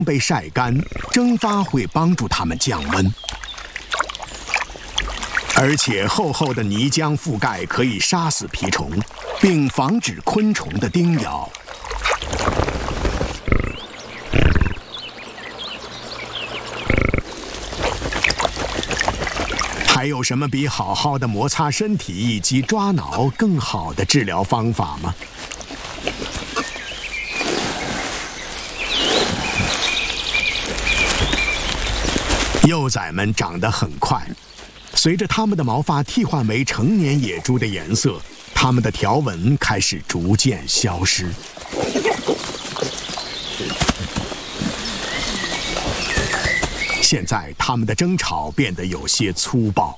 被晒干，蒸发会帮助它们降温。而且厚厚的泥浆覆盖可以杀死蜱虫，并防止昆虫的叮咬。还有什么比好好的摩擦身体以及抓挠更好的治疗方法吗？幼崽们长得很快，随着它们的毛发替换为成年野猪的颜色，它们的条纹开始逐渐消失。现在，它们的争吵变得有些粗暴，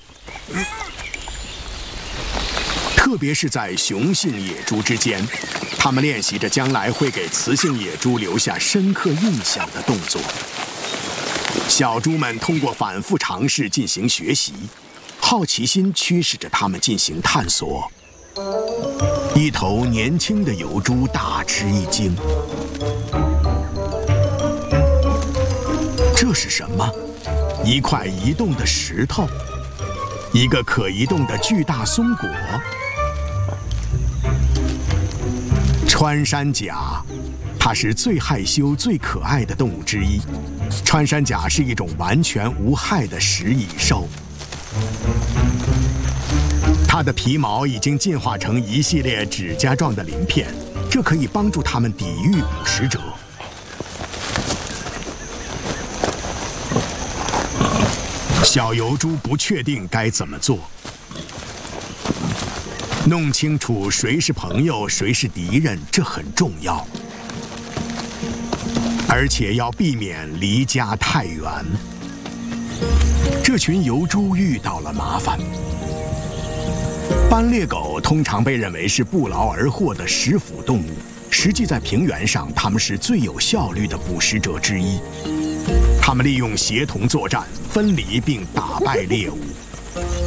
特别是在雄性野猪之间，它们练习着将来会给雌性野猪留下深刻印象的动作。小猪们通过反复尝试进行学习，好奇心驱使着它们进行探索。一头年轻的疣猪大吃一惊。这是什么？一块移动的石头，一个可移动的巨大松果。穿山甲，它是最害羞、最可爱的动物之一。穿山甲是一种完全无害的食蚁兽，它的皮毛已经进化成一系列指甲状的鳞片，这可以帮助它们抵御捕食者。小疣猪不确定该怎么做。弄清楚谁是朋友，谁是敌人，这很重要。而且要避免离家太远。这群疣猪遇到了麻烦。斑鬣狗通常被认为是不劳而获的食腐动物，实际在平原上，它们是最有效率的捕食者之一。它们利用协同作战，分离并打败猎物。